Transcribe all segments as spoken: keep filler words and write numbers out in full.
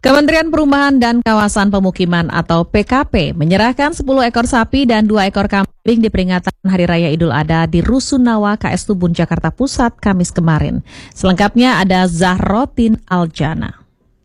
Kementerian Perumahan dan Kawasan Pemukiman atau P K P menyerahkan sepuluh ekor sapi dan dua ekor kambing di peringatan Hari Raya Idul Adha di Rusunawa K S Tubun, Jakarta Pusat, Kamis kemarin. Selengkapnya ada Zahrotin Aljana.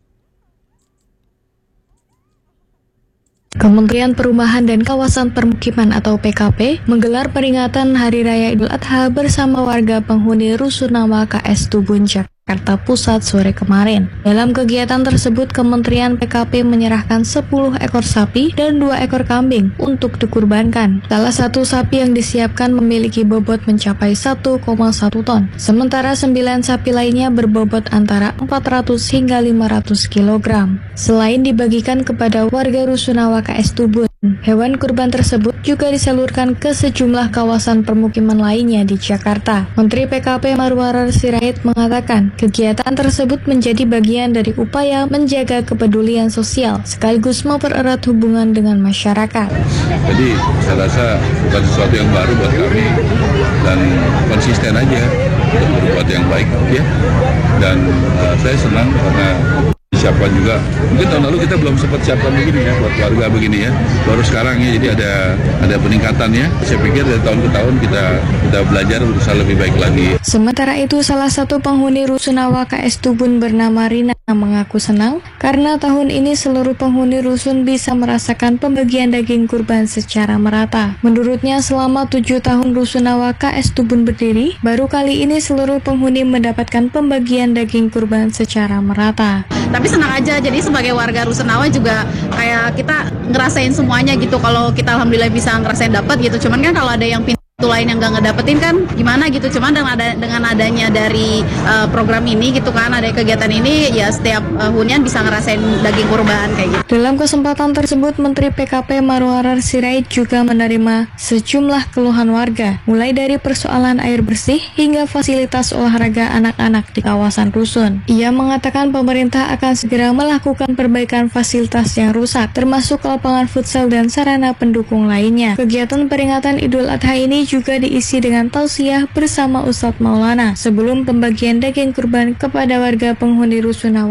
Kementerian Perumahan dan Kawasan Permukiman atau P K P menggelar peringatan Hari Raya Idul Adha bersama warga penghuni Rusunawa K S Tubun, Jakarta Pusat sore kemarin. Dalam kegiatan tersebut, Kementerian P K P menyerahkan sepuluh ekor sapi dan dua ekor kambing untuk dikurbankan. Salah satu sapi yang disiapkan memiliki bobot mencapai satu koma satu ton, sementara sembilan sapi lainnya berbobot antara empat ratus hingga lima ratus kilogram. Selain dibagikan kepada warga Rusunawa K S Tubun, hewan kurban tersebut juga disalurkan ke sejumlah kawasan permukiman lainnya di Jakarta. Menteri P K P Marwarar Sirait mengatakan, kegiatan tersebut menjadi bagian dari upaya menjaga kepedulian sosial sekaligus mempererat hubungan dengan masyarakat. Jadi saya rasa bukan sesuatu yang baru buat kami dan konsisten aja untuk berbuat yang baik ya. Dan uh, saya senang karena siapkan juga. Mungkin tahun lalu kita belum sempat siapkan begini ya buat warga begini ya. Baru sekarang ya, jadi ada ada peningkatan ya. Saya pikir dari tahun ke tahun kita kita belajar berusaha lebih baik lagi. Sementara itu, salah satu penghuni Rusunawa K S Tubun bernama Rina mengaku senang karena tahun ini seluruh penghuni rusun bisa merasakan pembagian daging kurban secara merata. Menurutnya, selama tujuh tahun Rusunawa K S Tubun berdiri, baru kali ini seluruh penghuni mendapatkan pembagian daging kurban secara merata. Tapi senang aja, jadi sebagai warga Rusunawa juga kayak kita ngerasain semuanya gitu. Kalau kita alhamdulillah bisa ngerasain dapat gitu. Cuman kan kalau ada yang pintu lain yang nggak ngedapetin kan gimana gitu. Cuman dengan, ada, dengan adanya dari uh, program ini gitu kan, ada kegiatan ini ya setiap uh, hunian bisa ngerasain daging kurban kayak gitu. Dalam kesempatan tersebut, Menteri P K P Marwarar Sirait juga menerima sejumlah keluhan warga, mulai dari persoalan air bersih hingga fasilitas olahraga anak-anak di kawasan rusun. Ia mengatakan pemerintah akan segera melakukan perbaikan fasilitas yang rusak, termasuk lapangan futsal dan sarana pendukung lainnya. Kegiatan peringatan Idul Adha ini juga diisi dengan tausiah bersama Ustadz Maulana sebelum pembagian daging kurban kepada warga penghuni Rusunawa